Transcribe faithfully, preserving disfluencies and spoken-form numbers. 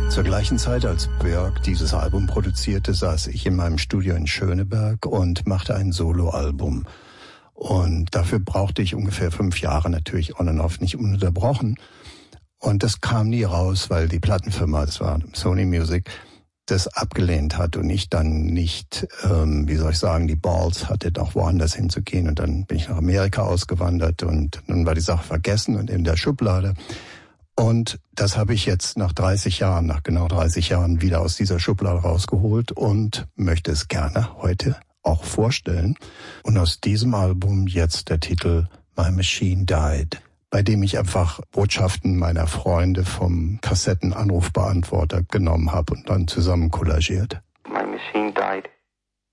Zur gleichen Zeit, als Björk dieses Album produzierte, saß ich in meinem Studio in Schöneberg und machte ein Soloalbum. Und dafür brauchte ich ungefähr fünf Jahre, natürlich on and off, nicht ununterbrochen. Und das kam nie raus, weil die Plattenfirma, das war Sony Music, das abgelehnt hat und ich dann nicht, ähm, wie soll ich sagen, die Balls hatte, noch woanders hinzugehen. Und dann bin ich nach Amerika ausgewandert und dann war die Sache vergessen und in der Schublade. Und das habe ich jetzt nach dreißig Jahren, nach genau dreißig Jahren wieder aus dieser Schublade rausgeholt und möchte es gerne heute auch vorstellen. Und aus diesem Album jetzt der Titel My Machine Died, bei dem ich einfach Botschaften meiner Freunde vom Kassettenanrufbeantworter genommen habe und dann zusammen kollagiert. My machine died.